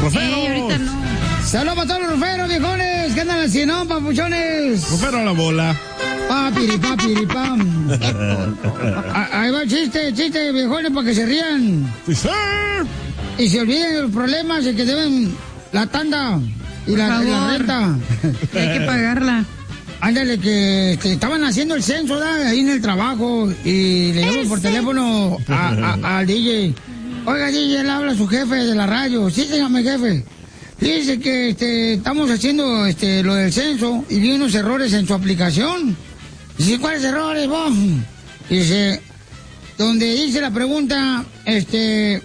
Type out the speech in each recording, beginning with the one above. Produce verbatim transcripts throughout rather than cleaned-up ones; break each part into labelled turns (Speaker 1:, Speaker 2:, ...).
Speaker 1: ¡Rufero!
Speaker 2: Eh, ahorita no.
Speaker 3: Saludos para todos los ruferos, viejones. ¿Qué andan haciendo, papuchones?
Speaker 1: Rufero a la bola.
Speaker 3: Ah, piripá, piripam. Ah, ahí va el chiste, chiste, viejones, para que se rían.
Speaker 1: Sí, sí.
Speaker 3: Y se olviden los problemas de que deben la tanda y la, y la renta.
Speaker 2: Hay que pagarla.
Speaker 3: Ándale, que, que estaban haciendo el censo, ¿verdad? Ahí en el trabajo, y le llamo por teléfono a, a, al D J. Oiga, D J, él habla a su jefe de la radio. Sí, dígame, jefe. Dice que este, estamos haciendo este, lo del censo y vi unos errores en su aplicación. Dice, ¿cuáles errores, vos? Dice, donde dice la pregunta, este,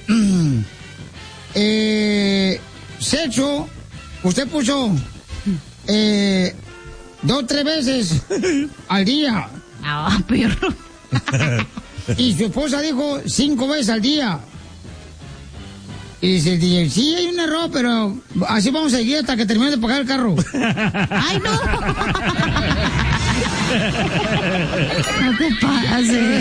Speaker 3: eh, sexo, usted puso, eh, dos, tres veces al día.
Speaker 2: Ah, perro.
Speaker 3: Y su esposa dijo cinco veces al día. Y dice el D J, sí, hay un error, pero así vamos a seguir hasta que termine de pagar el carro.
Speaker 2: ¡Ay, no! No te pases.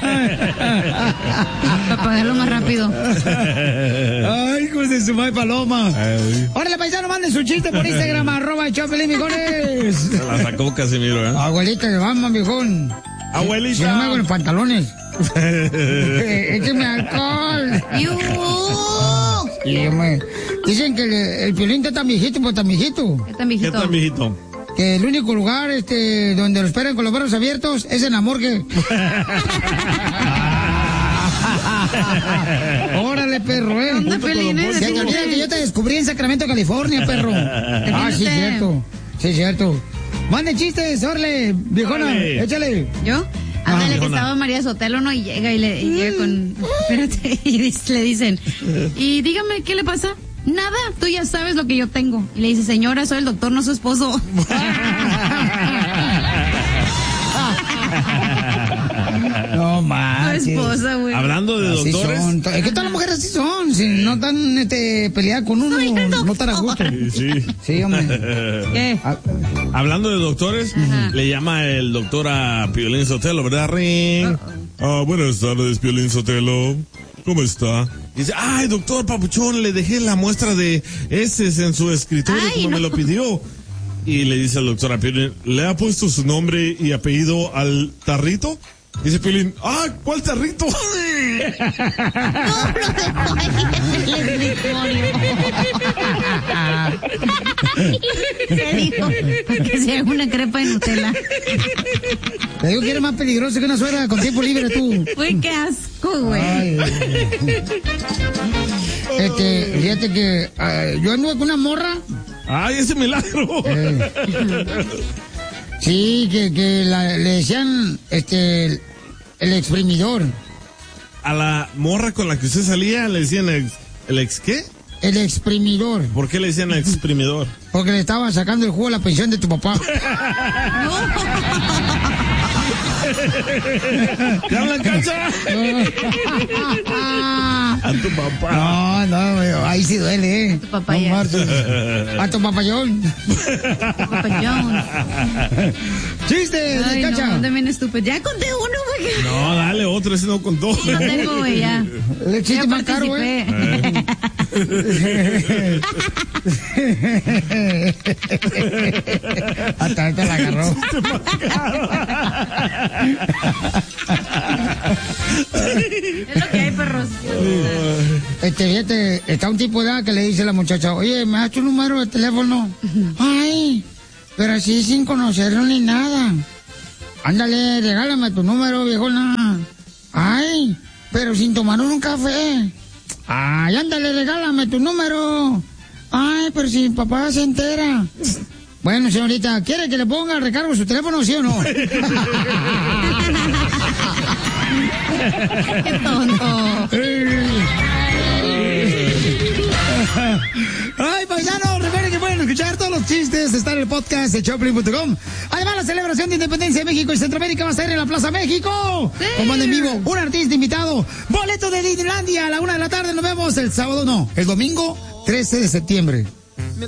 Speaker 2: Para pagarlo más rápido.
Speaker 3: Ay, cómo se suma de paloma. Órale, paisano, manden su chiste por Instagram, arroba Chopelín, viejones.
Speaker 1: Se la sacó Casimiro, ¿eh?
Speaker 3: Abuelita, vamos, viejón.
Speaker 1: Abuelita.
Speaker 3: Si no me hago los pantalones. Écheme alcohol.
Speaker 2: ¡Yu!
Speaker 3: Sí, hombre. Dicen que el, el Piolín está tan viejito, pues tan viejito.
Speaker 2: ¿Qué tan
Speaker 1: ¿Qué
Speaker 2: viejito?
Speaker 1: tal, mijito?
Speaker 3: Que el único lugar este donde lo esperan con los brazos abiertos es en la morgue. Órale, perro, eh.
Speaker 2: ¿Dónde, Pelín?
Speaker 3: Se te olvida que yo te descubrí en Sacramento, California, perro. Ah, sí, cierto. Sí, cierto. Manden chistes, órale, viejona,
Speaker 1: Órale.
Speaker 3: échale.
Speaker 2: ¿Yo? Ándale,
Speaker 3: Ah,
Speaker 2: que
Speaker 3: no.
Speaker 2: estaba María Sotelo, ¿no? Y llega y le y llega con... Espérate, y dice- le dicen, y dígame, ¿qué le pasa? Nada, tú ya sabes lo que yo tengo. Y le dice, señora, soy el doctor, no su esposo.
Speaker 3: No
Speaker 2: Tu
Speaker 3: manches.
Speaker 2: esposa, güey.
Speaker 1: Hablando de
Speaker 3: Así
Speaker 1: doctores.
Speaker 3: son. Es que todas las mujeres así son. Si no están este, peleadas con uno,
Speaker 2: Soy el
Speaker 3: no están a gusto.
Speaker 1: Sí, sí.
Speaker 3: Sí, hombre.
Speaker 2: ¿Qué?
Speaker 3: Ah,
Speaker 1: Hablando de doctores,
Speaker 2: Ajá.
Speaker 1: le llama el doctor a Piolín Sotelo, ¿verdad, Ring? Ah, buenas tardes, Piolín Sotelo. ¿Cómo está? Dice, ay, doctor Papuchón, le dejé la muestra de heces en su escritorio
Speaker 2: Ay,
Speaker 1: como
Speaker 2: no.
Speaker 1: me lo pidió. Y le dice al doctor a Piolín, ¿le ha puesto su nombre y apellido al tarrito? Dice Piolín, ah, ¿cuál tarrito?
Speaker 2: ¿Qué dijo? Para que se haga una crepa de Nutella.
Speaker 3: Te digo que eres más peligroso que una suegra con tiempo libre tú.
Speaker 2: Uy, qué asco, güey.
Speaker 3: Ay, este, fíjate que ah, yo anduve con una morra.
Speaker 1: Ay, ese milagro.
Speaker 3: eh, sí, que, que la- le decían este el exprimidor.
Speaker 1: A la morra con la que usted salía le decían el, el ex, ¿qué?
Speaker 3: El exprimidor.
Speaker 1: ¿Por qué le decían el exprimidor?
Speaker 3: Porque le estaban sacando el jugo a la pensión de tu papá.
Speaker 1: ¿Te hablan, Cacha? A tu papá.
Speaker 3: No, no, güey, ahí sí duele, ¿eh?
Speaker 2: Tu papá
Speaker 3: No
Speaker 2: ya.
Speaker 3: marches. A tu papayón.
Speaker 2: Papa Jones.
Speaker 3: ¡Chiste,
Speaker 2: Ay, no,
Speaker 3: Cacha!
Speaker 2: ande bien estúpido. Ya conté uno, güey.
Speaker 1: No, dale otro, ese no contó.
Speaker 2: No tengo, güey, ya.
Speaker 3: El chiste
Speaker 2: Ya
Speaker 3: más caro, güey.
Speaker 2: participé.
Speaker 3: Hasta ahorita la agarró.
Speaker 2: Es lo que hay, perros.
Speaker 3: Este, fíjate, está un tipo de edad que le dice a la muchacha, oye, ¿me das tu número de teléfono? Ay, pero así sin conocerlo ni nada. Ándale, regálame tu número, viejona. Ay, pero sin tomar un café. Ay, ándale, regálame tu número. Ay, pero si mi papá se entera. Bueno, señorita, ¿quiere que le ponga el recargo su teléfono, sí o no?
Speaker 2: Qué tonto.
Speaker 3: Ay, paisanos, recuerden que pueden escuchar todos los chistes, está en el podcast de Choplin punto com. Además, la celebración de independencia de México y Centroamérica va a ser en la Plaza México.
Speaker 2: Sí.
Speaker 3: Con banda en vivo, un artista invitado, boleto de Disneylandia a la una de la tarde. Nos vemos el sábado, no, el domingo trece de septiembre.